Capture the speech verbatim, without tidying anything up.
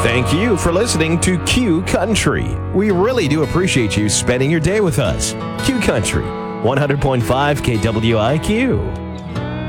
Thank you for listening to Q Country. We really do appreciate you spending your day with us. Q Country, one hundred point five K W I Q.